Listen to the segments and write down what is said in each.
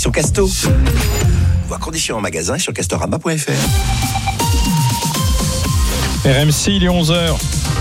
Sur Casto. Voir conditions en magasin sur castorama.fr. RMC, il est 11h.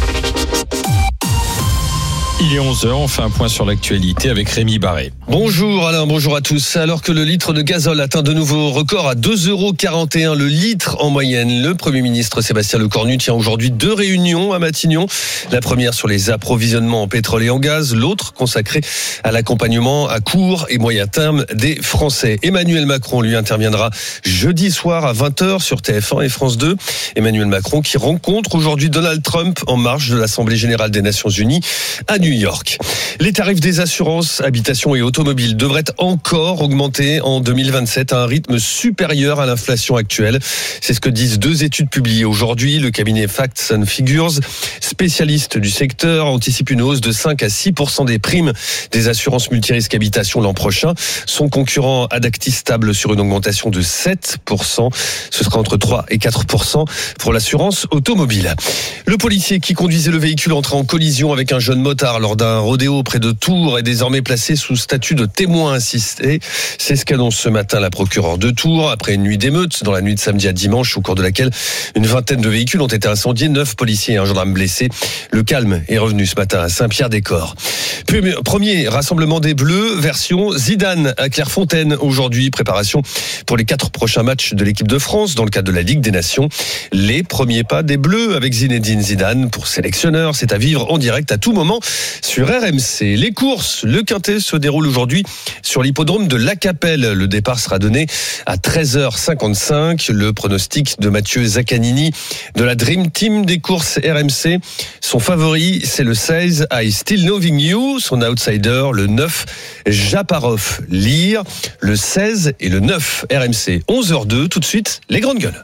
Il est 11h, on fait un point sur l'actualité avec Rémi Barré. Bonjour Alain, bonjour à tous. Alors que le litre de gazole atteint de nouveaux records à 2,41 € le litre en moyenne, le Premier ministre Sébastien Lecornu tient aujourd'hui 2 réunions à Matignon. La première sur les approvisionnements en pétrole et en gaz, l'autre consacrée à l'accompagnement à court et moyen terme des Français. Emmanuel Macron, lui, interviendra jeudi soir à 20h sur TF1 et France 2. Emmanuel Macron qui rencontre aujourd'hui Donald Trump en marge de l'Assemblée générale des Nations Unies à New York. Les tarifs des assurances, habitations et automobiles devraient encore augmenter en 2027 à un rythme supérieur à l'inflation actuelle. C'est ce que disent 2 études publiées aujourd'hui. Le cabinet Facts and Figures, spécialiste du secteur, anticipe une hausse de 5 à 6% des primes des assurances multirisques habitation l'an prochain. Son concurrent Adactis stable sur une augmentation de 7%. Ce sera entre 3 et 4% pour l'assurance automobile. Le policier qui conduisait le véhicule entré en collision avec un jeune motard lors d'un rodéo près de Tours est désormais placé sous statut de témoin assisté. C'est ce qu'annonce ce matin la procureure de Tours après une nuit d'émeute dans la nuit de samedi à dimanche au cours de laquelle une vingtaine de véhicules ont été incendiés, 9 policiers et un gendarme blessés. Le calme est revenu ce matin à Saint-Pierre-des-Corps. Puis, premier rassemblement des Bleus, version Zidane à Clairefontaine aujourd'hui. Préparation pour les 4 prochains matchs de l'équipe de France dans le cadre de la Ligue des Nations. Les premiers pas des Bleus avec Zinedine Zidane pour sélectionneur. C'est à vivre en direct à tout moment sur RMC. Les courses, le Quintet se déroule aujourd'hui sur l'hippodrome de La Capelle. Le départ sera donné à 13h55. Le pronostic de Mathieu Zaccanini de la Dream Team des courses RMC. Son favori, c'est le 16 I Still Loving You. Son outsider, le 9 Japarov Lear. Le 16 et le 9 RMC. 11h02. Tout de suite, les grandes gueules.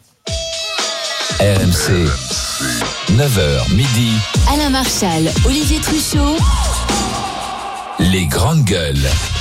RMC, 9h midi. Alain Marchal, Olivier Truchot. Les grandes gueules.